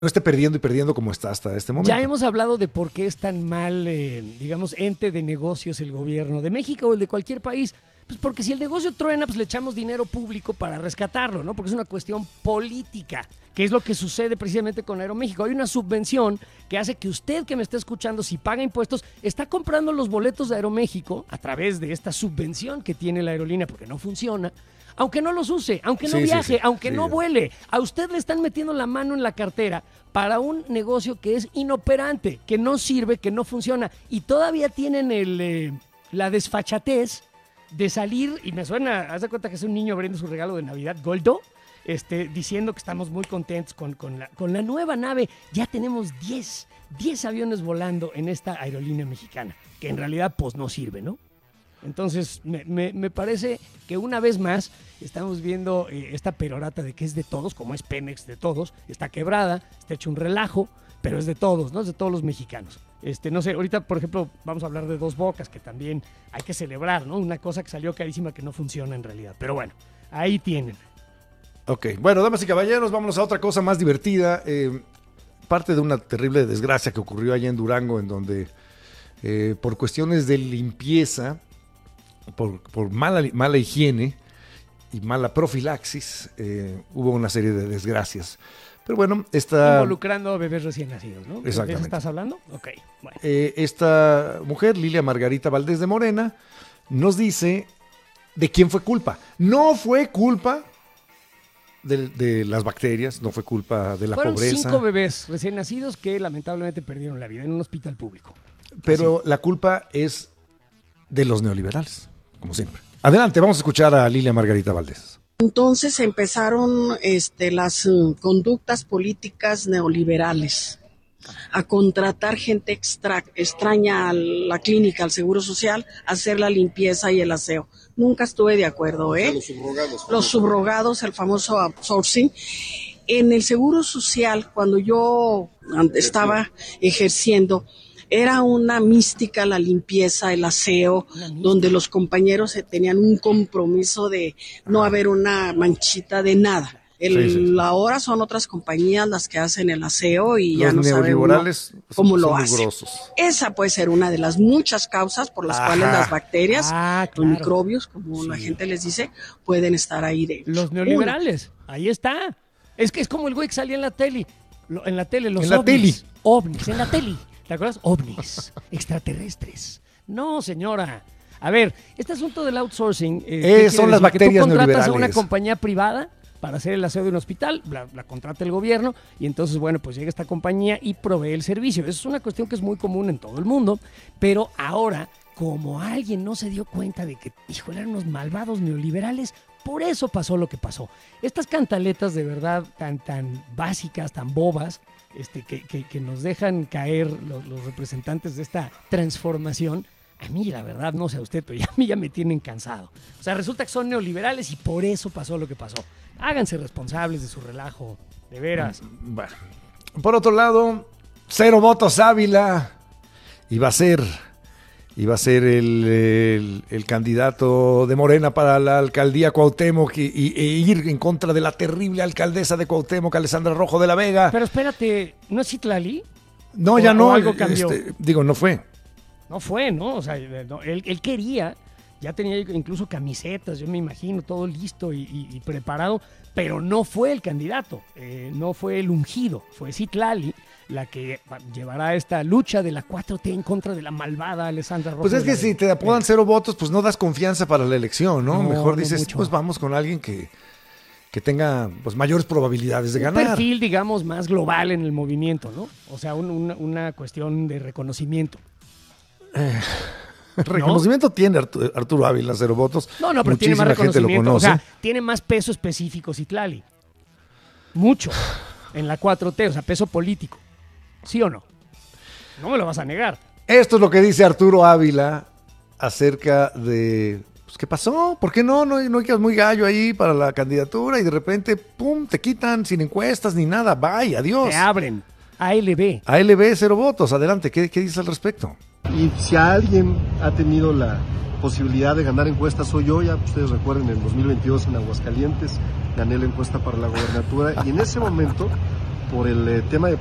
no esté perdiendo y perdiendo como está hasta este momento. Ya hemos hablado de por qué es tan mal, digamos, ente de negocios el gobierno de México o el de cualquier país. Pues porque si el negocio truena, pues le echamos dinero público para rescatarlo, ¿no? Porque es una cuestión política, que es lo que sucede precisamente con Aeroméxico. Hay una subvención que hace que usted que me está escuchando, si paga impuestos, está comprando los boletos de Aeroméxico a través de esta subvención que tiene la aerolínea porque no funciona. Aunque no los use, aunque no viaje, aunque no vuele, a usted le están metiendo la mano en la cartera para un negocio que es inoperante, que no sirve, que no funciona. Y todavía tienen la desfachatez de salir, y me suena, haz de cuenta que es un niño abriendo su regalo de Navidad, Goldo, diciendo que estamos muy contentos con la nueva nave. Ya tenemos 10 aviones volando en esta aerolínea mexicana, que en realidad pues no sirve, ¿no? Entonces, me parece que una vez más estamos viendo esta perorata de que es de todos, como es Pemex de todos, está quebrada, está hecho un relajo, pero es de todos, ¿no? Es de todos los mexicanos. No sé, ahorita, por ejemplo, vamos a hablar de Dos Bocas, que también hay que celebrar, ¿no? Una cosa que salió carísima que no funciona en realidad. Pero bueno, ahí tienen. Ok, bueno, damas y caballeros, vámonos a otra cosa más divertida. Parte de una terrible desgracia que ocurrió allá en Durango, en donde por cuestiones de limpieza, por mala higiene y mala profilaxis, hubo una serie de desgracias. Pero bueno, involucrando a bebés recién nacidos, ¿no? Exactamente. ¿De eso estás hablando? Ok, bueno. Esta mujer, Lilia Margarita Valdés de Morena, nos dice de quién fue culpa. No fue culpa de las bacterias, no fue culpa de la pobreza. Fueron 5 bebés recién nacidos que lamentablemente perdieron la vida en un hospital público. Pero así. La culpa es de los neoliberales, como siempre. Adelante, vamos a escuchar a Lilia Margarita Valdés. Entonces empezaron las conductas políticas neoliberales a contratar gente extraña a la clínica, al Seguro Social, a hacer la limpieza y el aseo. Nunca estuve de acuerdo, ¿eh? Los subrogados, el famoso outsourcing. En el Seguro Social, cuando yo estaba ejerciendo, era una mística la limpieza, el aseo, donde los compañeros tenían un compromiso de no haber una manchita de nada. Ahora son otras compañías las que hacen el aseo y ya no sabemos cómo lo hacen. Esa puede ser una de las muchas causas por las cuales las bacterias, los microbios, como la gente les dice, pueden estar ahí dentro. Los neoliberales, ahí está. Es que es como el güey que salía en la tele, los en ovnis. La tele. Ovnis, en la tele. ¿Te acuerdas? OVNIs, extraterrestres. No, señora. A ver, este asunto del outsourcing... son las bacterias neoliberales. Tú contratas a una compañía privada para hacer el aseo de un hospital, la contrata el gobierno, y entonces, bueno, pues llega esta compañía y provee el servicio. Eso es una cuestión que es muy común en todo el mundo, pero ahora, como alguien no se dio cuenta de que, híjole, eran unos malvados neoliberales, por eso pasó lo que pasó. Estas cantaletas de verdad tan básicas, tan bobas, que nos dejan caer los representantes de esta transformación, a mí la verdad, no sé a usted, pero a mí ya me tienen cansado. O sea, resulta que son neoliberales y por eso pasó lo que pasó. Háganse responsables de su relajo, de veras. Bueno. Por otro lado, 0 votos Ávila, y va a ser el candidato de Morena para la alcaldía Cuauhtémoc e ir en contra de la terrible alcaldesa de Cuauhtémoc, Alessandra Rojo de la Vega. Pero espérate, ¿no es Citlali? No, ya no. Algo cambió. No fue. No fue, ¿no? O sea, él quería, ya tenía incluso camisetas, yo me imagino, todo listo y preparado, pero no fue el candidato, no fue el ungido, fue Citlali la que llevará esta lucha de la 4T en contra de la malvada Alessandra Rojo. Pues es que si te apodan 0 votos, pues no das confianza para la elección, ¿no? Mejor dices, pues vamos con alguien que tenga pues mayores probabilidades de ganar. Un perfil, digamos, más global en el movimiento, ¿no? O sea, una cuestión de reconocimiento. Reconocimiento tiene Arturo Ávila, 0 votos. No, pero tiene más reconocimiento. O sea, tiene más peso específico Citlali. Mucho. En la 4T, o sea, peso político. ¿Sí o no? No me lo vas a negar. Esto es lo que dice Arturo Ávila acerca de... Pues, ¿qué pasó? ¿Por qué no quedas muy gallo ahí para la candidatura y de repente, pum, te quitan sin encuestas ni nada? Bye, adiós. Te abren. ALB. ALB, 0 votos. Adelante, ¿qué dices al respecto? Y si alguien ha tenido la posibilidad de ganar encuestas soy yo. Ya ustedes recuerden, en 2022 en Aguascalientes gané la encuesta para la gobernatura y en ese momento por el tema de